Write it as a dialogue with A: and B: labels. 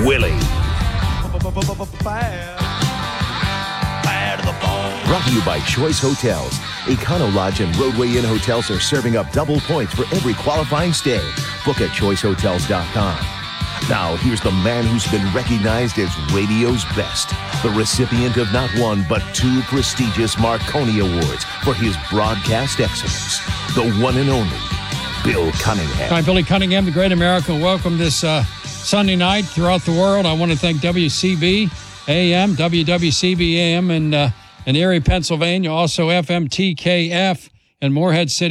A: Willie. Brought to you by Choice Hotels. Econo Lodge and Roadway Inn hotels are serving up double points for every qualifying stay. Book at choicehotels.com. Now, here's the man who's been recognized as radio's best, the recipient of not one, but 2 prestigious Marconi Awards for his broadcast excellence, the one and only Bill Cunningham.
B: Hi, Billy Cunningham, the great American. Welcome this Sunday night throughout the world. I want to thank WCB AM, WWCB AM in Erie, Pennsylvania, also FMTKF in Morehead City.